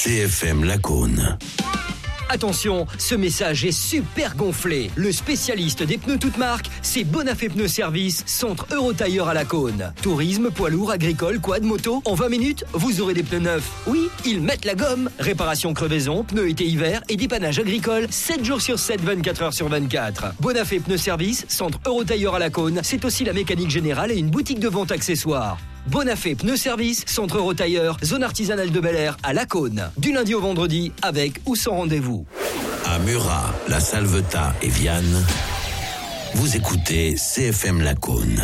CFM Lacaune. Attention, ce message est super gonflé. Le spécialiste des pneus toutes marques, c'est Bonafé Pneus Service, centre Eurotailleur à Lacaune. Tourisme, poids lourd, agricole, quad, moto, en 20 minutes, vous aurez des pneus neufs. Oui, ils mettent la gomme. Réparation crevaison, pneus été-hiver et dépannage agricole, 7 jours sur 7, 24 heures sur 24. Bonafé Pneus Service, centre Eurotailleur à Lacaune, c'est aussi la mécanique générale et une boutique de vente accessoires. Bonafé Pneus Service, centre Eurotailleur, zone artisanale de Bel-Air à Lacaune. Du lundi au vendredi, avec ou sans rendez-vous. À Murat, La Salvetat et Vianne, vous écoutez CFM Lacaune.